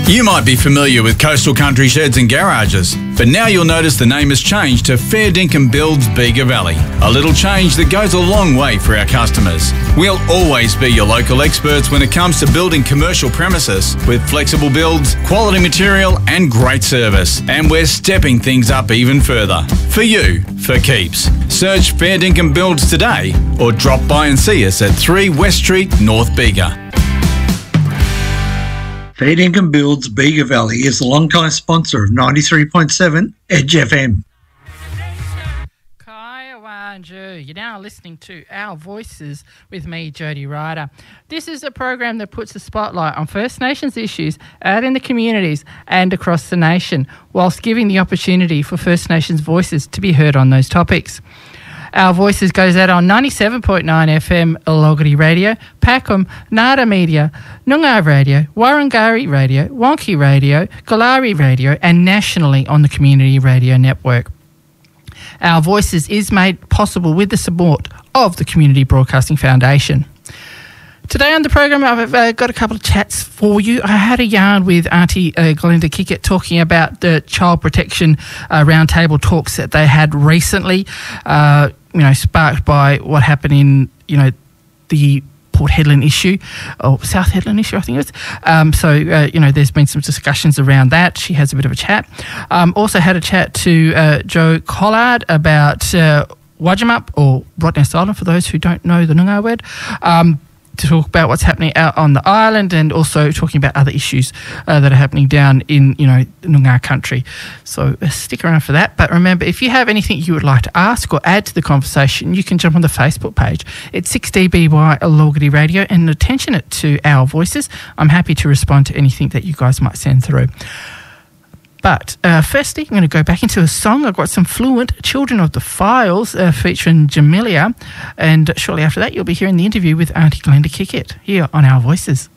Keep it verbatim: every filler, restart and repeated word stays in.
You might be familiar with Coastal Country Sheds and Garages, but now you'll notice the name has changed to Fair Dinkum Builds Bega Valley. A little change that goes a long way for our customers. We'll always be your local experts when it comes to building commercial premises with flexible builds, quality material and great service. And we're stepping things up even further. For you, for keeps. Search Fair Dinkum Builds today or drop by and see us at three West Street, North Bega. Fair Dinkum Builds Bega Valley is a long-time sponsor of ninety-three point seven Edge F M. You're now listening to Our Voices with me, Jody Ryder. This is a program that puts a spotlight on First Nations issues out in the communities and across the nation, whilst giving the opportunity for First Nations voices to be heard on those topics. Our Voices goes out on ninety-seven point nine F M Loggery Radio, Packham, Nada Media, Noongar Radio, Warrangari Radio, Wonky Radio, Galari Radio, and nationally on the Community Radio Network. Our Voices is made possible with the support of the Community Broadcasting Foundation. Today on the program, I've uh, got a couple of chats for you. I had a yarn with Auntie uh, Glenda Kickett talking about the child protection uh, roundtable talks that they had recently, uh, you know, sparked by what happened in, you know, the Port Hedland issue, or South Hedland issue, I think it was. Um, so, uh, you know, there's been some discussions around that. She has a bit of a chat. Um, also had a chat to uh, Joe Collard about uh, Wajamup, or Rottnest Island, for those who don't know the Noongar word, um, to talk about what's happening out on the island, and also talking about other issues uh, that are happening down in, you know, Noongar country. So uh, stick around for that. But remember, if you have anything you would like to ask or add to the conversation, you can jump on the Facebook page. It's six D B Y Loggery Radio, and attention it to Our Voices. I'm happy to respond to anything that you guys might send through. But uh, firstly, I'm going to go back into a song. I've got some Fluent, Children of the Files, uh, featuring Jamilia. And shortly after that, you'll be hearing the interview with Auntie Glenda Kickett here on Our Voices.